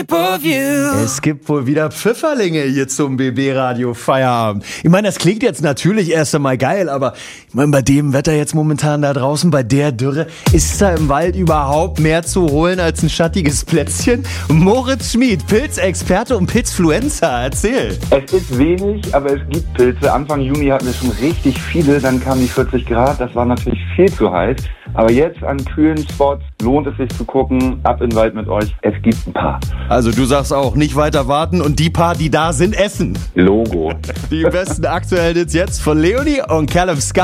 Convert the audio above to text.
Es gibt wohl wieder Pfifferlinge hier zum BB-Radio Feierabend. Ich meine, das klingt jetzt natürlich erst einmal geil, aber ich meine, bei dem Wetter jetzt momentan da draußen, bei der Dürre, ist da im Wald überhaupt mehr zu holen als ein schattiges Plätzchen? Moritz Schmid, Pilzexperte und Pilzfluencer, erzähl. Es ist wenig, aber es gibt Pilze. Anfang Juni hatten wir schon richtig viele, dann kamen die 40 Grad, das war natürlich viel zu heiß. Aber jetzt an kühlen Spots lohnt es sich zu gucken, ab in den Wald mit euch, es gibt ein paar. Also du sagst auch, nicht weiter warten und die paar, die da sind, essen. Logo. Die besten aktuellen Hits jetzt von Leonie und Callum Scott.